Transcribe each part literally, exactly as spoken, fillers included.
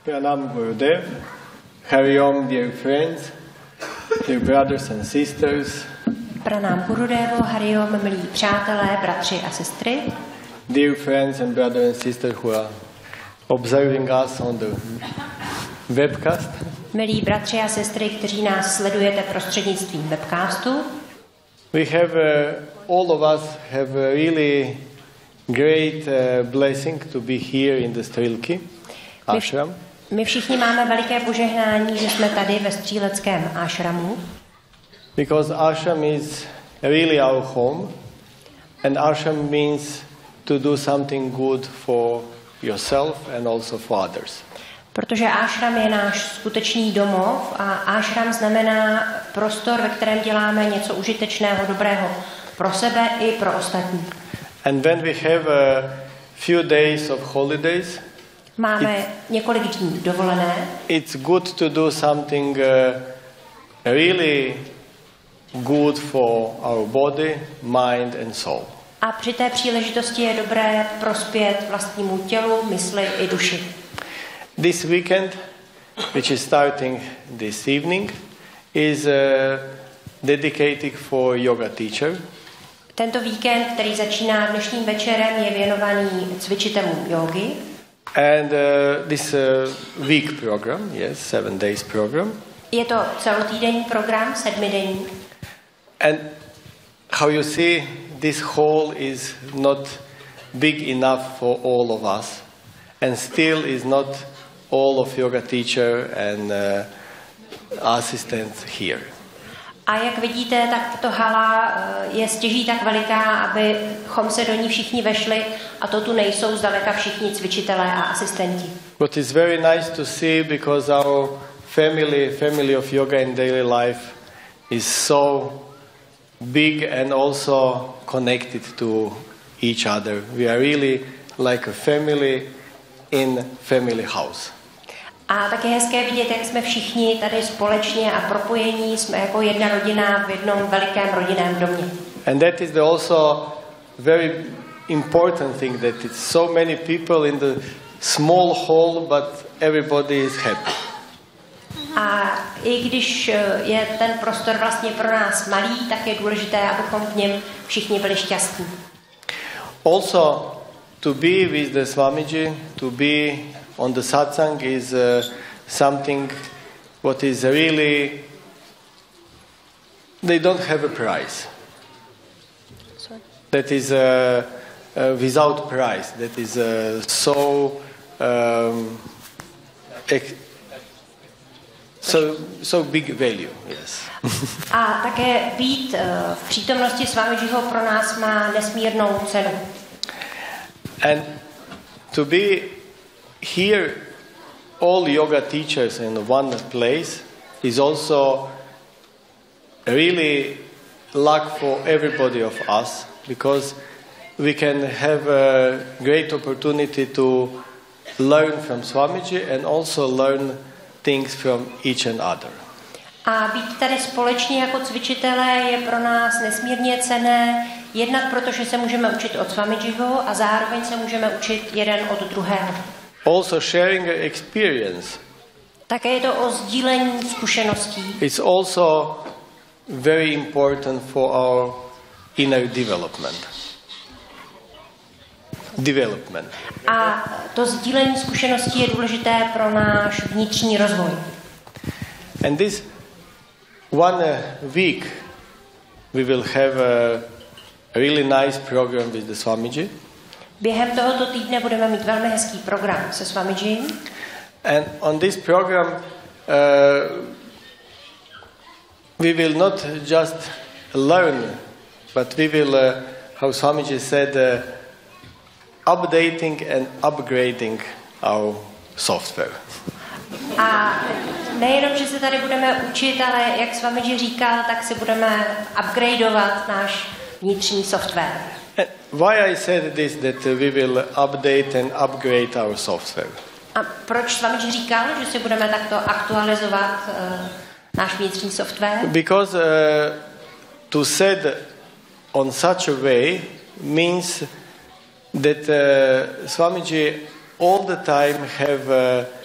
Pranam Gurudev. Hari Om, dear friends, dear brothers and sisters. Pranam Gurudevo, Hari Om, milí přátelé, bratři a sestry. Dear friends and brothers and sisters who are observing us on the webcast. Milí bratři a sestry, kteří nás sledujete prostřednictvím webcastu. We have uh, all of us have a really great uh, blessing to be here in the Strilky ashram. My všichni máme veliké požehnání, že jsme tady ve stříleckém ashramu. Because ashram is really our home, and ashram means to do something good for yourself and also for others. Protože ashram je náš skutečný domov a ashram znamená prostor, ve kterém děláme něco užitečného, dobrého pro sebe i pro ostatní. And when we have a few days of holidays, máme několik dní dovolené. It's good to do something uh, really good for our body, mind and soul. A při té příležitosti je dobré prospět vlastnímu tělu, mysli i duši. This weekend, which is starting this evening, is uh, dedicated for yoga teacher. Tento víkend, který začíná dnešním večerem, je věnovaný cvičitelům jógy. And uh, this uh, week program, yes, seven days program. Je to celotýdenní program, sedmidenní. And how you see, this hall is not big enough for all of us, and still is not all of yoga teacher and uh, assistants here. A jak vidíte, tak tato hala je stěží tak veliká, abychom se do ní všichni vešli, a to tu nejsou zdaleka všichni cvičitelé a asistenti. But it's very nice to see, because our family, family of yoga in daily life is so big and also connected to each other. We are really like a family in family house. A tak je hezké vidět, jak jsme všichni tady společně a propojení, jsme jako jedna rodina v jednom velikém rodinném domě. And that is the also very important thing, that it's so many people in the small hall, but everybody is happy. A i když je ten prostor vlastně pro nás malý, tak je důležité, abychom v něm všichni byli šťastní. Also, to be with the Swamiji, to be on the satsang is uh, something what is really, they don't have a price. Sorry. That is uh, uh, without price. That is uh, so um, ex- so so big value. Yes. A také být uh, v přítomnosti Swamijiho pro nás má nesmírnou cenu. And to be here, all yoga teachers in one place is also really luck for everybody of us, because we can have a great opportunity to learn from Swamiji and also learn things from each and other. A být tady společně jako cvičitelé je pro nás nesmírně cenné, jednak protože se můžeme učit od Swamijiho a zároveň se můžeme učit jeden od druhého. Also sharing experience. Také je to o sdílení zkušeností. It's also very important for our inner development. Development. A to sdílení zkušeností je důležité pro náš vnitřní rozvoj. And this one week we will have a really nice program with the Swamiji. Během tohoto týdne budeme mít velmi hezký program se Swamijim. And on this program uh, we will not just learn, but we will, uh, how Swamiji said, uh, updating and upgrading our software. A nejenom, že se tady budeme učit, ale jak Swamiji říkal, tak si budeme upgradeovat náš vnitřní software. And why I said this, that we will update and upgrade our software? A proč Swamiji říkal, že si budeme takto aktualizovat uh, náš vnitřní software? Because uh, to set on such a way means that uh, Swamiji all the time have uh,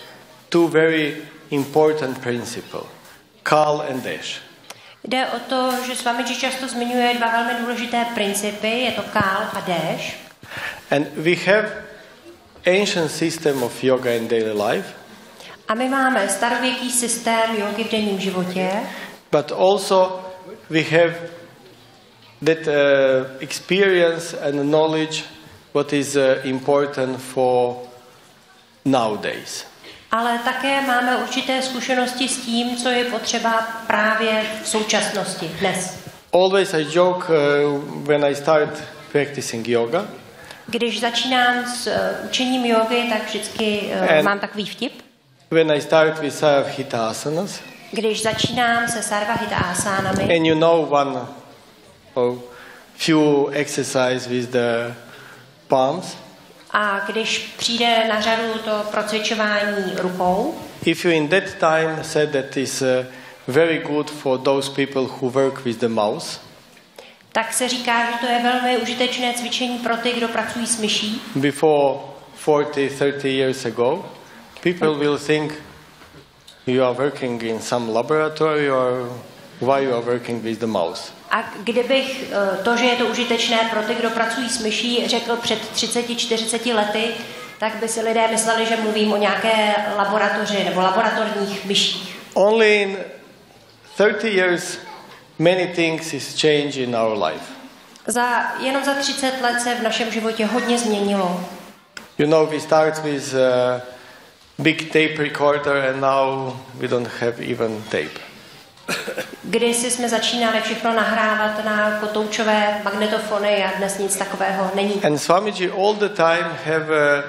two very important principles, Kal and Desh. Jde o to, že Swamiji často zmiňuje dva velmi důležité principy, je to Kal a Desh. And we have ancient system of yoga in daily life. A my máme starověký systém jógy v denním životě. But also we have that uh, experience and knowledge what is uh, important for nowadays. Ale také máme určité zkušenosti s tím, co je potřeba právě v současnosti, dnes. Always I joke uh, when I start practicing yoga. Když začínám s uh, učením jógy, tak vždycky uh, mám takový vtip. When I start with Sarvahita asanas. Když začínám se Sarvahita asánami. And you know one or few exercise with the palms. A když přijde na řadu to procvičování rukou. If you in that time said that is uh, very good for those people who work with the mouse. Tak se říká, že to je velmi užitečné cvičení pro ty, kdo pracují s myší. Before forty, thirty years ago, people will think you are working in some laboratory or why you are working with the mouse. A kdybych to, že je to užitečné pro ty, kdo pracují s myší, řekl před třiceti čtyřiceti lety, tak by si lidé mysleli, že mluvím o nějaké laboratoři nebo laboratorních myších. Only in thirty years many things is changed in our life. Za, jenom za třicet let se v našem životě hodně změnilo. You know, we start with a big tape recorder and now we don't have even tape. Kdysi jsme začínali všechno nahrávat na kotoučové magnetofony a dnes nic takového není. And Swamiji all the time have uh,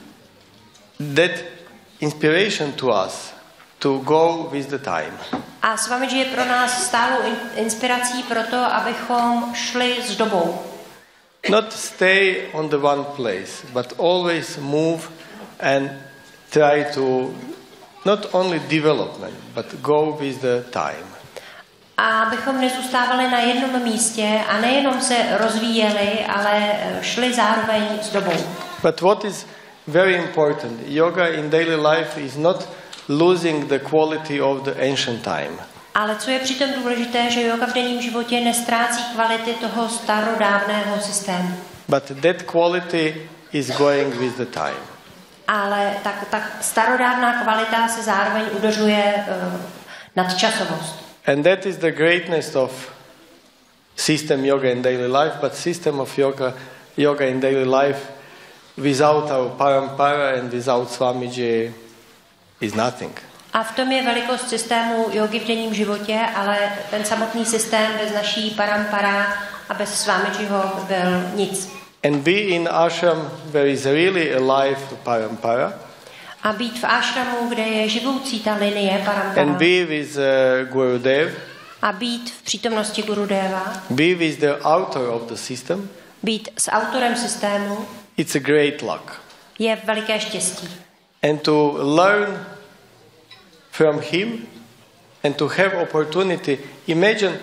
that inspiration to us to go with the time. A Swamiji je pro nás stálou inspirací pro to, abychom šli s dobou. Not stay on the one place, but always move and try to not only development, but go with the time. A abychom nezůstávali na jednom místě a nejenom se rozvíjeli, ale šli zároveň s dobou. But what is very important, yoga in daily life is not losing the quality of the ancient time. Ale co je přitom důležité, že yoga v denním životě nestrácí kvality toho starodávného systému. But that quality is going with the time. Ale tak, tak starodávná kvalita se zároveň udržuje uh, nadčasovost. And that is the greatness of system yoga in daily life, but system of yoga, yoga in daily life without our parampara and without Swamiji is nothing. A v tom je velikost systému jogy v denním životě, ale ten samotný systém bez naší parampara a bez Swamijiho byl nic. And be in ashram where is really alive parampara. A být v ashramu, kde je živoucí ta linie parampara. And be with uh, Gurudev. A být v přítomnosti Gurudeva. Be with the author of the system. Být s autorem systému. It's a great luck. Je veliké štěstí. And to learn from him and to have opportunity. Imagine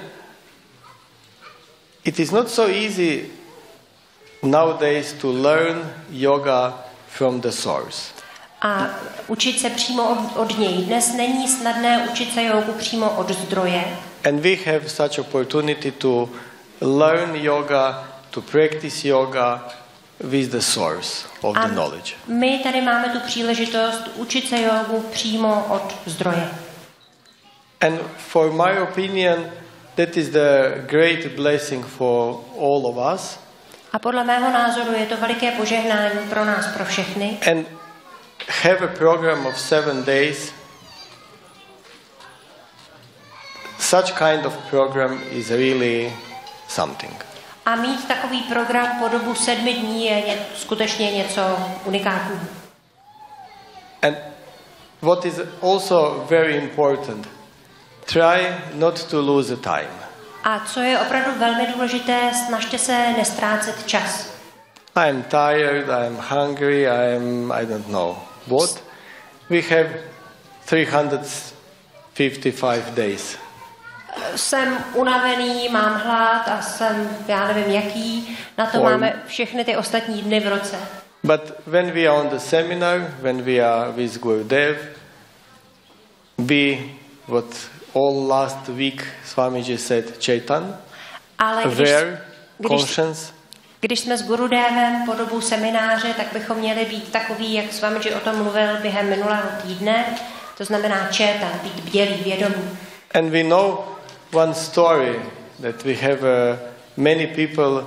it is not so easy nowadays to learn yoga from the source. A učit se přímo od, od něj. Dnes není snadné učit se jogu přímo od zdroje. And we have such opportunity to learn yoga, to practice yoga with the source of A the knowledge. My tady máme tu příležitost učit se jogu přímo od zdroje. And for my opinion, that is the great blessing for all of us. A podle mého názoru je to veliké požehnání pro nás, pro všechny. And have a program of seven days. Such kind of program is really something. A mít takový program po dobu sedmi dní je ně, skutečně něco unikátního. And what is also very important, try not to lose the time. A co je opravdu velmi důležité, snažte se nestrácet čas. I am tired, I am hungry, I am, I don't know what. We have three hundred fifty-five days. Jsem unavený, mám hlad a jsem, já nevím jaký, na to Or, máme všechny ty ostatní dny v roce. But when we are on the seminar, when we are with Gurudev, be what all last week Swamiji said, Chaitan, Ale když, aware, když, conscious. když jsme s Gurudevem po dobu semináře, tak bychom měli být takový, jak Swamiji o tom mluvil během minulého týdne, to znamená Chaitan, být bdělý, vědomý. And we know one story that we have uh, many people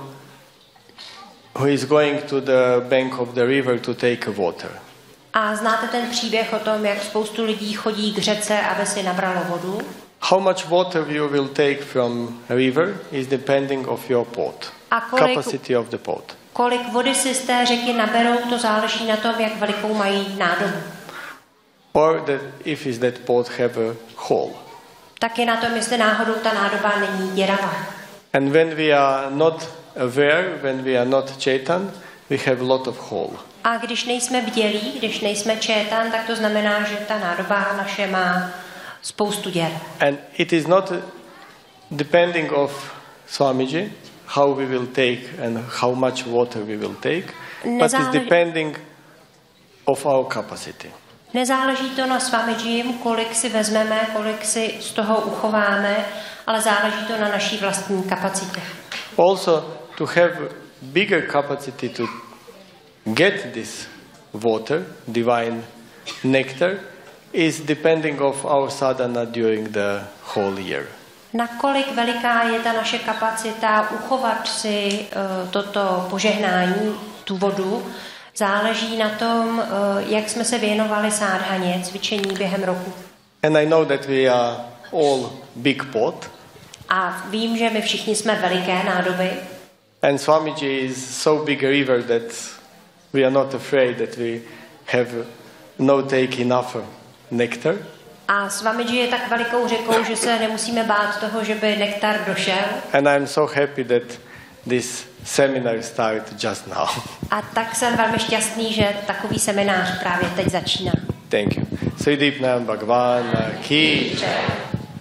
who is going to the bank of the river to take water. A znáte ten příběh o tom, jak spoustu lidí chodí k řece, aby si nabralo vodu? How much water you will take from a river is depending of your pot, A kolik, capacity of the pot. kolik vody si z té řeky naberou, to záleží na tom, jak velikou mají nádobu. Or that if is that pot have a hole. Taky na tom, jestli náhodou ta nádoba není děravá. And when we are not aware, when we are not Chaitan, we have a lot of hole. A když nejsme bdělí, když nejsme Chaitan, tak to znamená, že ta nádoba naše má spoustu děr. And it is not depending of Swamiji how we will take and how much water we will take, but it's depending of our capacity. Nezáleží to na Swamijim, kolik si vezmeme, kolik si z toho uchováme, ale záleží to na naší vlastní kapacitě. Also, to have bigger capacity to get this water, divine nectar, is depending of our sadhana during the whole year. Nakolik veliká je ta naše kapacita uchovat si uh, toto požehnání, tu vodu, záleží na tom, uh, jak jsme se věnovali sádhaně, cvičení během roku. And I know that we are all big pot. A vím, že my všichni jsme veliké nádoby. And Swamiji is so big a river that we are not afraid that we have no take enough nectar. A Swamiji je tak velikou řekou, že se nemusíme bát toho, že by nektar došel. And I'm so happy that this seminar started just now. A tak jsem velmi šťastný, že takový seminář právě teď začíná. Thank you. Sri Deepnam Bhagwan ki.